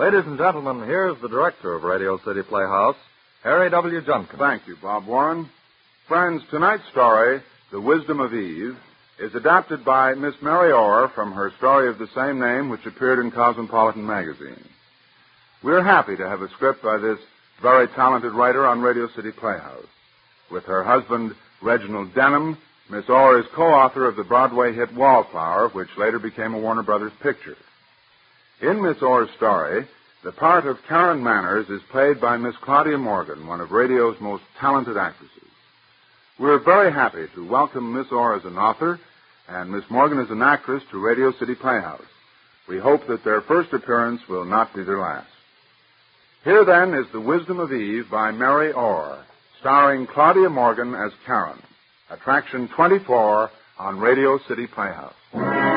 Ladies and gentlemen, here's the director of Radio City Playhouse, Harry W. Junkin. Thank you, Bob Warren. Friends, tonight's story, The Wisdom of Eve, is adapted by Miss Mary Orr from her story of the same name, which appeared in Cosmopolitan magazine. We're happy to have a script by this very talented writer on Radio City Playhouse. With her husband, Reginald Denham, Miss Orr is co-author of the Broadway hit Wallflower, which later became a Warner Brothers picture. In Miss Orr's story, the part of Karen Manners is played by Miss Claudia Morgan, one of radio's most talented actresses. We're very happy to welcome Miss Orr as an author and Miss Morgan as an actress to Radio City Playhouse. We hope that their first appearance will not be their last. Here, then, is The Wisdom of Eve by Mary Orr, starring Claudia Morgan as Karen. Attraction 24 on Radio City Playhouse.